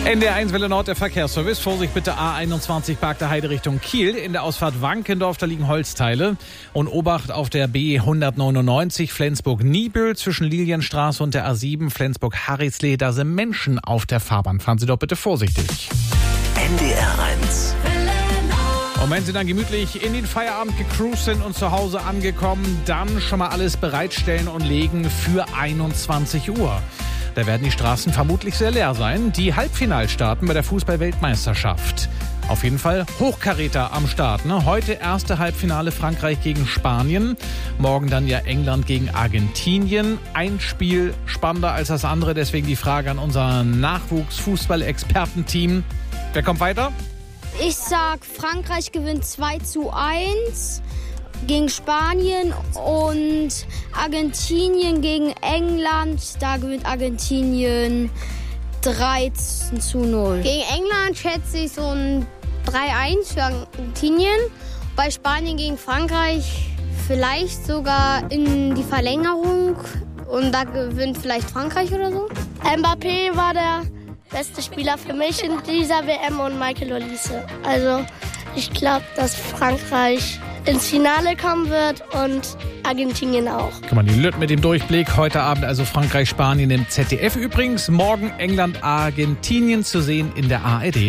NDR1 Welle Nord, der Verkehrsservice. Vorsicht bitte, A21 Park der Heide Richtung Kiel. In der Ausfahrt Wankendorf, da liegen Holzteile. Und Obacht auf der B199 Flensburg-Niebüll zwischen Lilienstraße und der A7 Flensburg-Harritzlee. Da sind Menschen auf der Fahrbahn. Fahren Sie doch bitte vorsichtig. NDR1. Und wenn Sie dann gemütlich in den Feierabend gecruised sind und zu Hause angekommen, dann schon mal alles bereitstellen und legen für 21 Uhr. Da werden die Straßen vermutlich sehr leer sein. Die Halbfinalstarten bei der Fußball-Weltmeisterschaft. Auf jeden Fall Hochkaräter am Start. Heute erste Halbfinale Frankreich gegen Spanien. Morgen dann ja England gegen Argentinien. Ein Spiel spannender als das andere. Deswegen die Frage an unser Nachwuchs-Fußball-Expertenteam. Wer kommt weiter? Ich sag, Frankreich gewinnt 2:1 gegen Spanien und Argentinien gegen England. Da gewinnt Argentinien 3:0. Gegen England schätze ich so ein 3:1 für Argentinien. Bei Spanien gegen Frankreich vielleicht sogar in die Verlängerung. Und da gewinnt vielleicht Frankreich oder so. Mbappé war der beste Spieler für mich in dieser WM und Michael Olise. Also ich glaube, dass Frankreich ins Finale kommen wird und Argentinien auch. Guck mal, die Lütt mit dem Durchblick. Heute Abend also Frankreich, Spanien im ZDF übrigens. Morgen England, Argentinien zu sehen in der ARD.